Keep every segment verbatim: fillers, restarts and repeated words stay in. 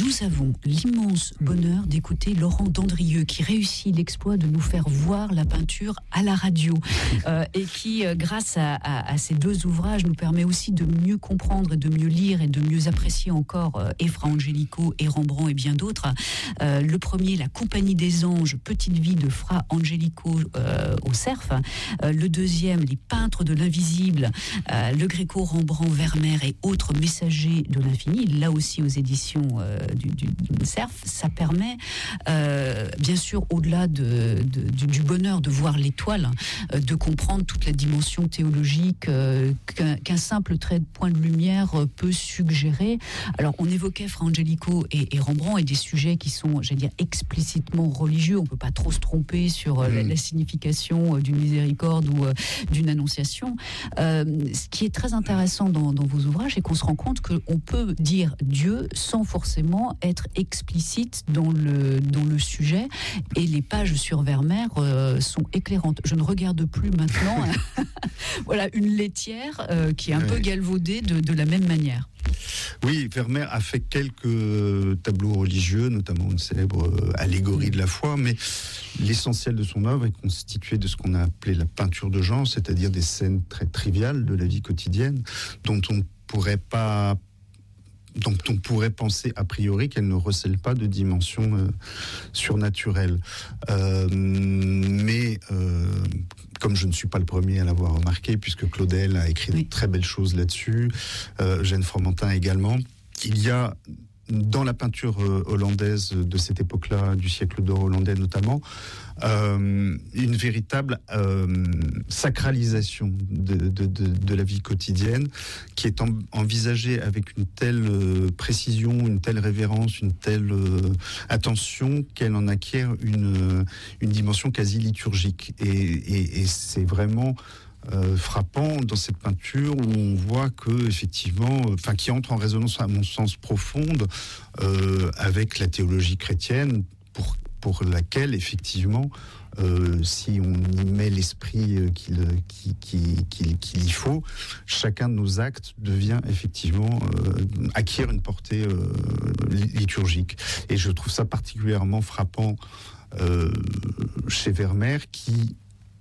nous avons l'immense bonheur d'écouter Laurent Dandrieux, qui réussit l'exploit de nous faire voir la peinture à la radio, euh, et qui, euh, grâce à, à, à ces deux ouvrages, nous permet aussi de mieux comprendre et de mieux lire et de mieux apprécier encore euh, et Fra Angelico et Rembrandt et bien d'autres. Euh, le premier, La Compagnie des Anges, Petite vie de Fra Angelico euh, au Cerf. Euh, le deuxième, Les Peintres de l'Invisible, euh, Le Gréco, Rembrandt, Vermeer et autres messagers de l'infini, là aussi aux éditions euh, du, du, du Cerf. Ça permet, euh, bien sûr, au-delà de, de, du, du bonheur de voir l'étoile, euh, de comprendre toute la dimension théologique euh, qu'un, qu'un simple trait de point de lumière euh, peut suggérer. Alors, on évoquait Fra Angelico et, et Rembrandt, et des sujets qui sont, j'allais dire, explicitement religieux. On ne peut pas trop se tromper sur euh, mmh. la, la signification euh, d'une miséricorde ou euh, d'une annonciation. Euh, ce qui est très intéressant dans, dans vos ouvrages, c'est qu'on se rend compte qu'on peut dire Dieu sans forcément être explicite dans le, dans le sujet. Et les pages sur Vermeer euh, sont éclairantes. Je ne regarde plus maintenant voilà, une laitière euh, qui est un ouais. peu galvaudée de, de la même manière. Oui, Vermeer a fait quelques tableaux religieux, notamment une célèbre allégorie de la foi, mais l'essentiel de son œuvre est constitué de ce qu'on a appelé la peinture de genre, c'est-à-dire des scènes très triviales de la vie quotidienne, dont on ne pourrait pas dont on pourrait penser a priori qu'elle ne recèle pas de dimension euh, surnaturelle. Euh, mais euh, comme je ne suis pas le premier à l'avoir remarqué, puisque Claudel a écrit oui. de très belles choses là-dessus, euh, Jeanne Fromentin également, il y a dans la peinture hollandaise de cette époque-là, du siècle d'or hollandais notamment, euh, une véritable euh, sacralisation de, de, de, de la vie quotidienne qui est en, envisagée avec une telle euh, précision, une telle révérence, une telle euh, attention qu'elle en acquiert une, une dimension quasi liturgique. Et, et, et c'est vraiment... Euh, frappant dans cette peinture où on voit que effectivement, enfin euh, qui entre en résonance à mon sens profonde euh, avec la théologie chrétienne pour pour laquelle effectivement euh, si on y met l'esprit euh, qu'il, qu'il, qu'il, qu'il, qu'il y faut, chacun de nos actes devient effectivement euh, acquiert une portée euh, liturgique. Et je trouve ça particulièrement frappant euh, chez Vermeer qui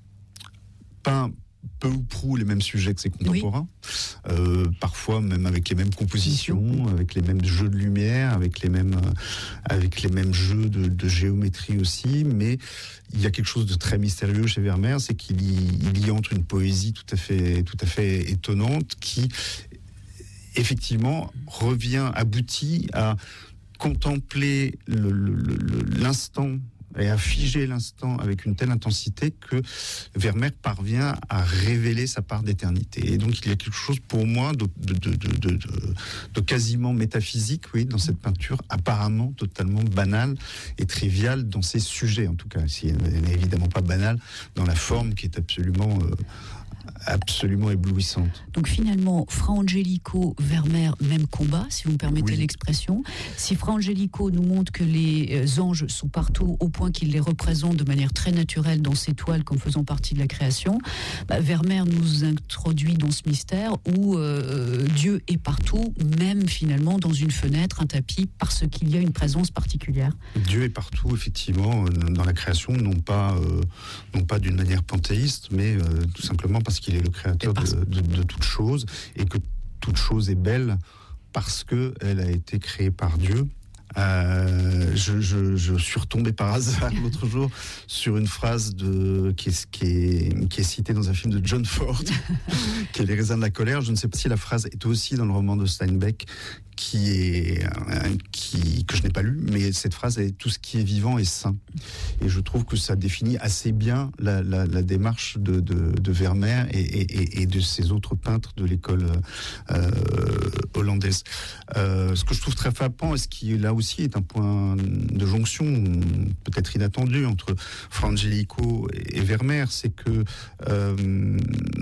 peint peu ou prou les mêmes sujets que ses contemporains, oui. euh, parfois même avec les mêmes compositions, avec les mêmes jeux de lumière, avec les mêmes, euh, avec les mêmes jeux de, de géométrie aussi, mais il y a quelque chose de très mystérieux chez Vermeer, c'est qu'il y, il y entre une poésie tout à fait, tout à fait étonnante qui, effectivement, revient, aboutit à contempler le, le, le, l'instant et à figer l'instant avec une telle intensité que Vermeer parvient à révéler sa part d'éternité. Et donc il y a quelque chose pour moi de, de, de, de, de, de quasiment métaphysique, oui, dans cette peinture apparemment totalement banale et triviale dans ses sujets, en tout cas. Si elle n'est évidemment pas banale dans la forme qui est absolument... Euh, absolument éblouissante. Donc finalement, Fra Angelico, Vermeer, même combat, si vous me permettez oui. l'expression. Si Fra Angelico nous montre que les anges sont partout au point qu'il les représente de manière très naturelle dans ses toiles comme faisant partie de la création, bah, Vermeer nous introduit dans ce mystère où euh, Dieu est partout, même finalement dans une fenêtre, un tapis, parce qu'il y a une présence particulière. Dieu est partout, effectivement, dans la création, non pas, euh, non pas d'une manière panthéiste, mais euh, tout simplement parce qu'il est le créateur de, de, de toute chose et que toute chose est belle parce qu'elle a été créée par Dieu. Euh, je, je, je suis retombé par hasard l'autre jour sur une phrase de, qui, est, qui, est, qui est citée dans un film de John Ford, qui est Les raisins de la colère. Je ne sais pas si la phrase est aussi dans le roman de Steinbeck, qui est, qui, que je n'ai pas lu, mais cette phrase est « tout ce qui est vivant est saint ». Et je trouve que ça définit assez bien la, la, la démarche de, de, de Vermeer et, et, et de ces autres peintres de l'école euh, hollandaise. Euh, ce que je trouve très frappant, et ce qui là aussi est un point de jonction peut-être inattendu entre Fra Angelico et Vermeer, c'est que euh,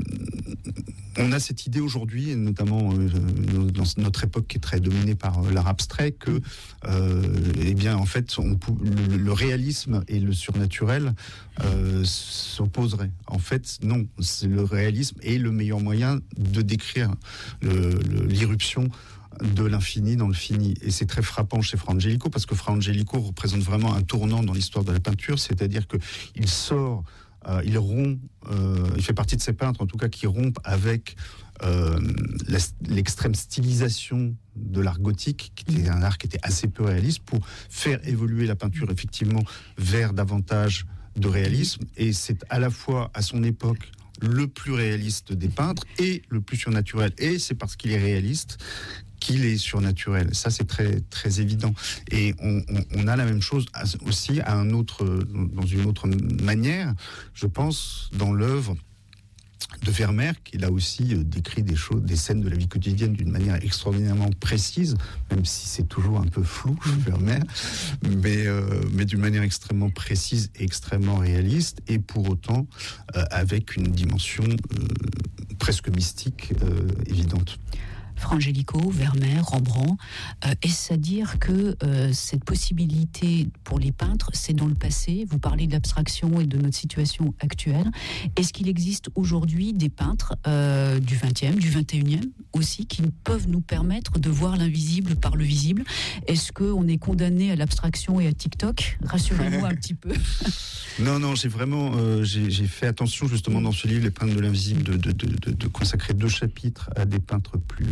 on a cette idée aujourd'hui, et notamment euh, dans notre époque qui est très dominée par l'art abstrait, que euh, eh bien en fait on, le, le réalisme et le surnaturel euh, s'opposeraient. En fait, non, c'est le réalisme est le meilleur moyen de décrire le, le, l'irruption de l'infini dans le fini. Et c'est très frappant chez Fra Angelico, parce que Fra Angelico représente vraiment un tournant dans l'histoire de la peinture, c'est-à-dire qu'il sort, euh, il rompt, euh, il fait partie de ces peintres, en tout cas, qui rompent avec euh, la, l'extrême stylisation de l'art gothique, qui était un art qui était assez peu réaliste, pour faire évoluer la peinture, effectivement, vers davantage de réalisme. Et c'est à la fois, à son époque, le plus réaliste des peintres et le plus surnaturel. Et c'est parce qu'il est réaliste qu'il est surnaturel. Ça, c'est très, très évident. Et on, on, on a la même chose aussi à un autre, dans une autre manière, je pense, dans l'œuvre de Vermeer, qui là aussi décrit des choses, des scènes de la vie quotidienne d'une manière extraordinairement précise, même si c'est toujours un peu flou, Vermeer, mais, euh, mais d'une manière extrêmement précise et extrêmement réaliste, et pour autant euh, avec une dimension euh, presque mystique euh, évidente. Fra Angelico, Vermeer, Rembrandt, euh, est-ce à dire que euh, cette possibilité pour les peintres, c'est dans le passé? Vous parlez de l'abstraction et de notre situation actuelle. Est-ce qu'il existe aujourd'hui des peintres euh, du vingtième, du vingt et unième aussi, qui peuvent nous permettre de voir l'invisible par le visible? Est-ce qu'on est condamné à l'abstraction et à TikTok? Rassurez-moi un petit peu. Non, non, j'ai vraiment euh, j'ai, j'ai fait attention justement dans ce livre, Les peintres de l'invisible, de, de, de, de, de consacrer deux chapitres à des peintres plus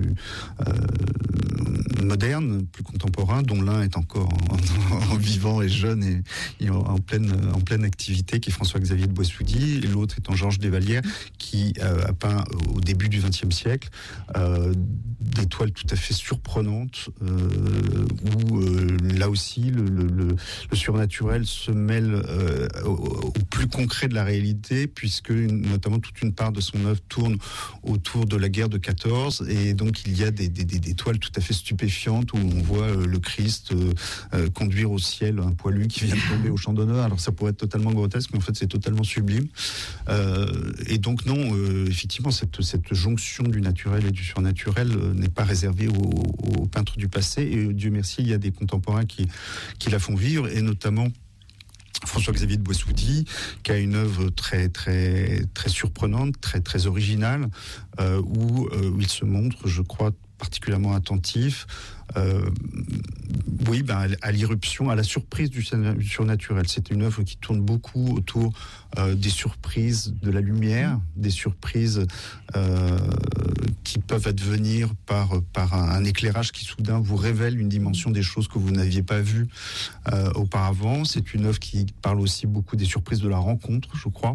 Euh, modernes, plus contemporains, dont l'un est encore en, en vivant et jeune et, et en, en, pleine, en pleine activité, qui est François-Xavier de Boissoudy, et l'autre étant Georges Desvallières, qui euh, a peint au début du vingtième siècle euh, des toiles tout à fait surprenantes, euh, où euh, là aussi le, le, le, le surnaturel se mêle euh, au, au plus concret de la réalité, puisque une, notamment toute une part de son œuvre tourne autour de la guerre de quatorze, et donc il y a des, des, des, des toiles tout à fait stupéfiantes où on voit euh, le Christ euh, euh, conduire au ciel un poilu qui vient de tomber au champ d'honneur. Alors ça pourrait être totalement grotesque, mais en fait c'est totalement sublime. Euh, et donc non, euh, effectivement, cette, cette jonction du naturel et du surnaturel euh, n'est pas réservée aux, aux peintres du passé. Et Dieu merci, il y a des contemporains qui, qui la font vivre, et notamment François-Xavier de Boissoudy, qui a une œuvre très très très surprenante, très très originale, euh, où, euh, où il se montre, je crois, particulièrement attentif, euh, oui, ben, à l'irruption, à la surprise du surnaturel. C'est une œuvre qui tourne beaucoup autour euh, des surprises de la lumière, des surprises euh, qui peuvent advenir par, par un, un éclairage qui soudain vous révèle une dimension des choses que vous n'aviez pas vues euh, auparavant. C'est une œuvre qui parle aussi beaucoup des surprises de la rencontre, je crois.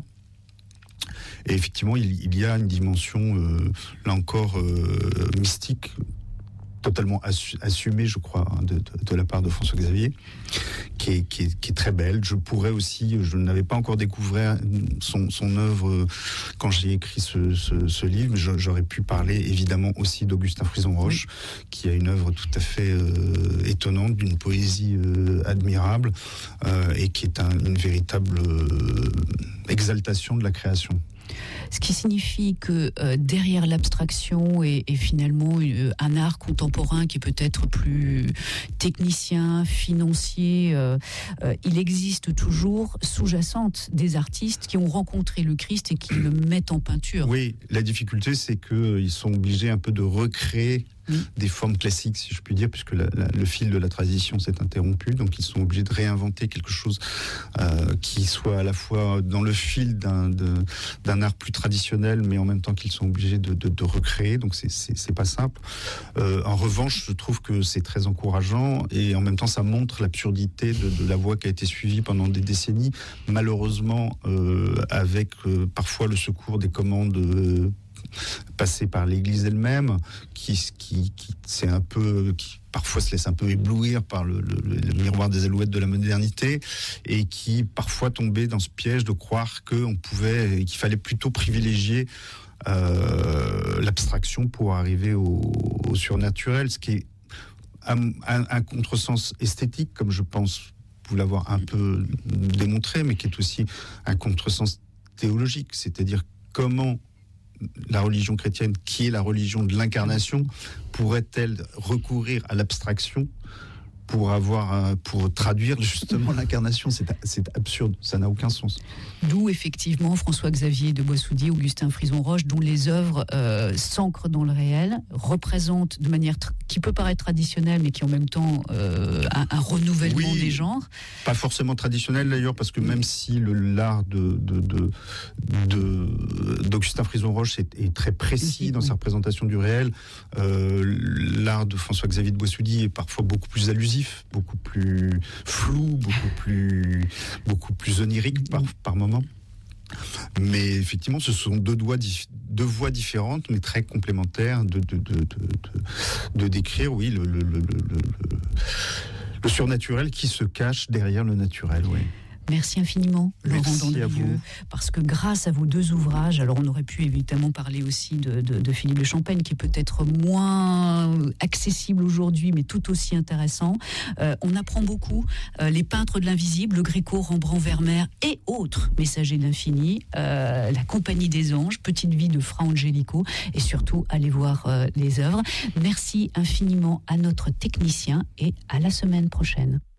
Et effectivement, il, il y a une dimension, euh, là encore, euh, mystique, totalement assu- assumée, je crois, hein, de, de, de la part de François-Xavier, qui est, qui, est, qui est très belle. Je pourrais aussi, je n'avais pas encore découvert son, son œuvre quand j'ai écrit ce, ce, ce livre, mais j'aurais pu parler évidemment aussi d'Augustin Frison-Roche, oui, qui a une œuvre tout à fait euh, étonnante, d'une poésie euh, admirable, euh, et qui est un, une véritable euh, exaltation de la création. Ce qui signifie que euh, derrière l'abstraction et, et finalement euh, un art contemporain qui est peut-être plus technicien, financier, euh, euh, il existe toujours sous-jacente des artistes qui ont rencontré le Christ et qui le mettent en peinture. Oui, la difficulté, c'est qu'ils sont obligés un peu de recréer Mmh. des formes classiques, si je puis dire, puisque la, la, le fil de la tradition s'est interrompu, donc ils sont obligés de réinventer quelque chose euh, qui soit à la fois dans le fil d'un, de, d'un art plus traditionnel, mais en même temps qu'ils sont obligés de, de, de recréer, donc c'est, c'est, c'est pas simple. Euh, en revanche, je trouve que c'est très encourageant, et en même temps ça montre l'absurdité de, de la voie qui a été suivie pendant des décennies, malheureusement euh, avec euh, parfois le secours des commandes euh, passé par l'Église elle-même, qui, qui, qui c'est un peu, qui parfois se laisse un peu éblouir par le, le, le miroir des alouettes de la modernité, et qui parfois tombait dans ce piège de croire qu'on pouvait, qu'il fallait plutôt privilégier euh, l'abstraction pour arriver au, au surnaturel, ce qui est un, un, un contresens esthétique, comme je pense vous l'avoir un peu démontré, mais qui est aussi un contresens théologique, c'est-à-dire comment la religion chrétienne, qui est la religion de l'incarnation, pourrait-elle recourir à l'abstraction pour avoir, pour traduire justement l'incarnation. C'est, c'est absurde, ça n'a aucun sens. D'où effectivement François-Xavier de Boissoudier, Augustin Frison-Roche, dont les œuvres euh, s'ancrent dans le réel, représentent de manière tr- qui peut paraître traditionnelle, mais qui en même temps euh, un, un renouvellement oui, des genres. Pas forcément traditionnel d'ailleurs, parce que même si le, l'art de, de, de, de, d'Augustin Frison-Roche est, est très précis oui, dans oui. sa représentation du réel, euh, l'art de François-Xavier de Boissoudier est parfois beaucoup plus allusif, beaucoup plus flou, beaucoup plus, beaucoup plus onirique par, par moment. Mais effectivement, ce sont deux, doigts, deux voies différentes, mais très complémentaires de, de, de, de, de, de décrire, oui, le, le, le, le, le surnaturel qui se cache derrière le naturel, oui. Merci infiniment, Laurent Dandrieux, parce que grâce à vos deux ouvrages, alors on aurait pu évidemment parler aussi de, de, de Philippe de Champaigne, qui est peut-être moins accessible aujourd'hui, mais tout aussi intéressant. Euh, on apprend beaucoup. Euh, les peintres de l'invisible, le Gréco, Rembrandt, Vermeer et autres messagers de l'infini, euh, la Compagnie des Anges, Petite Vie de Fra Angelico, et surtout allez voir euh, les œuvres. Merci infiniment à notre technicien et à la semaine prochaine.